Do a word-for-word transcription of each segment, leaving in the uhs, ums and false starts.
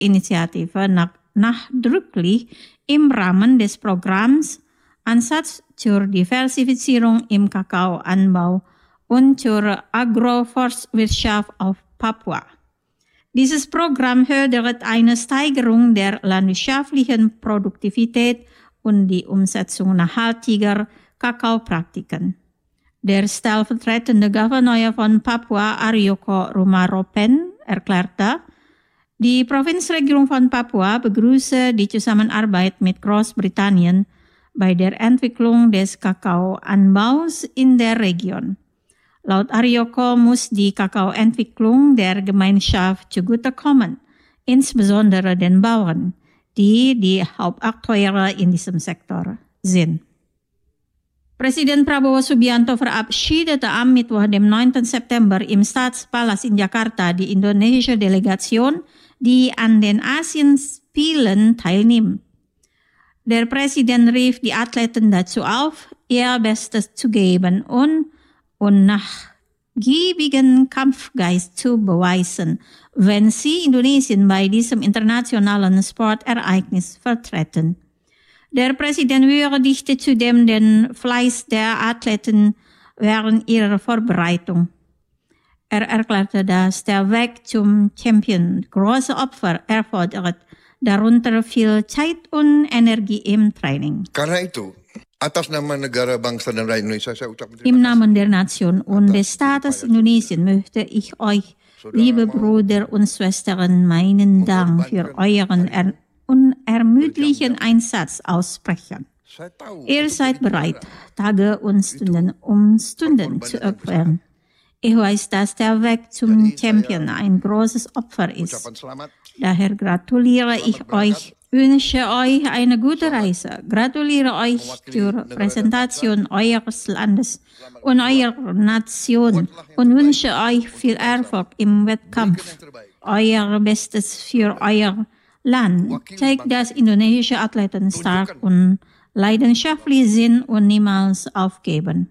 Initiative nachdrücklich im Rahmen des Programms Ansatz zur Diversifizierung im Kakaoanbau und zur Agroforstwirtschaft auf Papua. Dieses Programm fördert eine Steigerung der landwirtschaftlichen Produktivität und die Umsetzung nachhaltiger Kakaopraktiken. Der stellvertretende Gouverneur von Papua, Aryoko Rumaropen, erklärte, die Provinzregierung von Papua begrüße die Zusammenarbeit mit Großbritannien bei der Entwicklung des Kakaoanbaus in der Region. Laut Aryoko muss die Kakaoentwicklung der Gemeinschaft zugutekommen, insbesondere den Bauern, die die Hauptakteure in diesem Sektor sind. Präsident Prabowo Subianto verabschiedete am Mittwoch, dem neunten September, im Staatspalast in Jakarta die indonesische Delegation, die an den Asienspielen teilnimmt. Der Präsident rief die Athleten dazu auf, ihr Bestes zu geben und unnachgiebigen Kampfgeist zu beweisen, wenn sie Indonesien bei diesem internationalen Sportereignis vertreten. Der Präsident würdigte zudem den Fleiß der Athleten während ihrer Vorbereitung. Er erklärte, dass der Weg zum Champion große Opfer erfordert, darunter viel Zeit und Energie im Training. Karena itu, atas nama negara bangsa dan rakyat Indonesia, saya ucapkan terima Im kasih. Namen der Nation und des Staates Indonesien möchte ich euch, liebe Brüder und Schwestern, meinen Dank für euren er unermüdlichen Einsatz aussprechen. Saya tahu Ihr seid bereit, Tage und Stunden um Stunden zu opfern. Ich weiß, dass der Weg zum Champion ein großes Opfer ist. ucapan selamat. Daher gratuliere ich euch, wünsche euch eine gute Reise, gratuliere euch zur Präsentation eures Landes und eurer Nation und wünsche euch viel Erfolg im Wettkampf. Euer Bestes für euer Land zeigt, dass indonesische Athleten stark und leidenschaftlich sind und niemals aufgeben.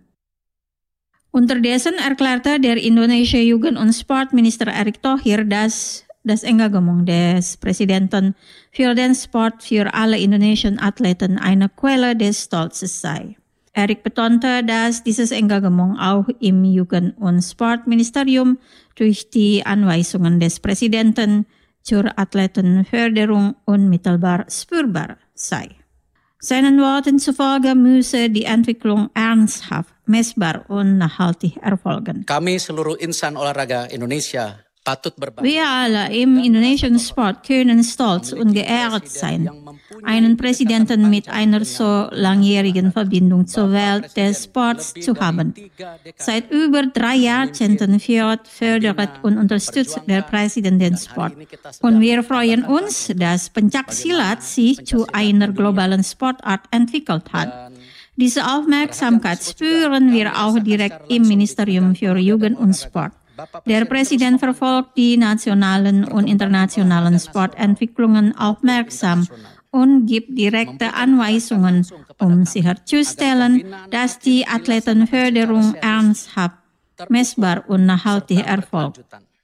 Unterdessen erklärte der indonesische Jugend- und Sportminister Erick Thohir, dass das Engagement des Präsidenten für den Sport für alle indonesischen Athleten eine Quelle des Stolzes sei. Erick betonte, dass dieses Engagement auch im Jugend- und Sportministerium durch die Anweisungen des Präsidenten zur Athletenförderung unmittelbar spürbar sei. Seinen Worten zufolge müsse die Entwicklung ernsthaft, messbar und nachhaltig erfolgen. Kami seluruh insan olahraga Indonesia patut berbangga. Wir alle im indonesischen Sport können stolz und geehrt sein, einen Präsidenten mit einer so langjährigen Verbindung zur Welt des Sports zu haben. Seit über drei Jahrzehnten führt, fördert und unterstützt der Präsident den Sport. Und wir freuen uns, dass Pencaksilat sich zu einer globalen Sportart entwickelt hat. Diese Aufmerksamkeit spüren wir auch direkt im Ministerium für Jugend und Sport. Der Präsident verfolgt die nationalen und internationalen Sportentwicklungen aufmerksam und gibt direkte Anweisungen, um sicherzustellen, dass die Athletenförderung ernsthaft, messbar und nachhaltig erfolgt.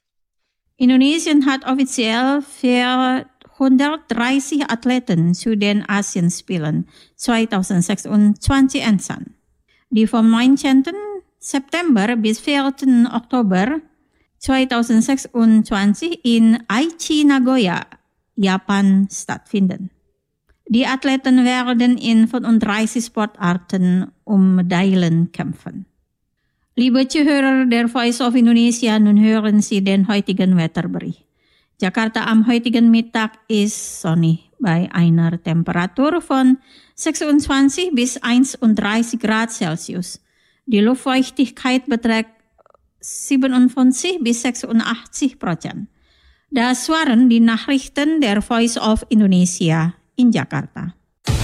Indonesien hat offiziell vierhundertdreißig Athleten zu den Asienspielen zweitausendsechsundzwanzig entsandt, die vom neunzehnten September bis vierten Oktober zweitausendsechsundzwanzig in Aichi, Nagoya, Japan stattfinden. Die Athleten werden in fünfunddreißig Sportarten um Medaillen kämpfen. Liebe Zuhörer der Voice of Indonesia, nun hören Sie den heutigen Wetterbericht. Jakarta am heutigen Mittag ist sonnig bei einer Temperatur von sechsundzwanzig bis einunddreißig Grad Celsius. Die Luftfeuchtigkeit beträgt siebenundfünfzig bis sechsundachtzig Prozent. Das waren die Nachrichten der Voice of Indonesia in Jakarta.